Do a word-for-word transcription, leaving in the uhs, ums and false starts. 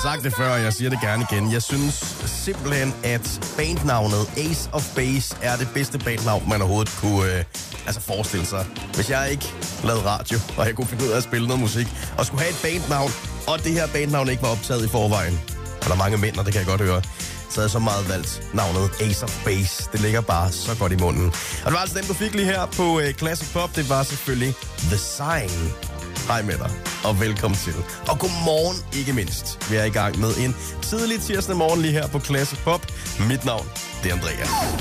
sagt det før, og jeg siger det gerne igen. Jeg synes simpelthen, at bandnavnet Ace of Base er det bedste bandnavn, man overhovedet kunne øh, altså forestille sig. Hvis jeg ikke lavede radio, og jeg kunne finde ud af at spille noget musik, og skulle have et bandnavn, og det her bandnavn ikke var optaget i forvejen, og der er mange mænd, og det kan jeg godt høre, så havde jeg så meget valgt navnet Ace of Base. Det ligger bare så godt i munden. Og det var altså den, du fik lige her på øh, Classic Pop. Det var selvfølgelig The Sign. Hej med dig, og velkommen til. Og godmorgen ikke mindst. Vi er i gang med en tidlig tirsdag morgen lige her på Classic Pop. Mit navn, det er Andreas.